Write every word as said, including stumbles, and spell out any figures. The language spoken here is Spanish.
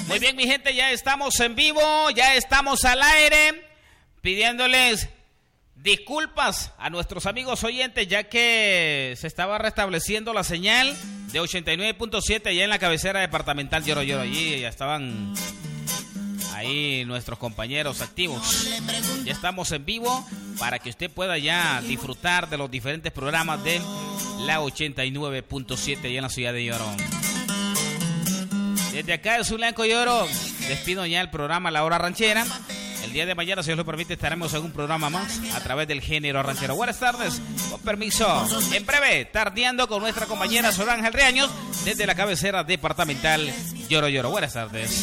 Muy bien, mi gente, ya estamos en vivo, ya estamos al aire, pidiéndoles disculpas a nuestros amigos oyentes, ya que se estaba restableciendo la señal de ochenta y nueve punto siete allá en la cabecera departamental Lloro Lloro. Allí ya estaban ahí nuestros compañeros activos. Ya estamos en vivo para que usted pueda ya disfrutar de los diferentes programas de la ochenta y nueve punto siete allá en la ciudad de Lloro. Desde acá de Zulanco Lloro, despido ya el programa La Hora Ranchera. El día de mañana, si Dios lo permite, estaremos en un programa más a través del género ranchero. Buenas tardes, con permiso. En breve, tardeando con nuestra compañera Sor Ángel Reaños desde la cabecera departamental Lloro Lloro. Buenas tardes.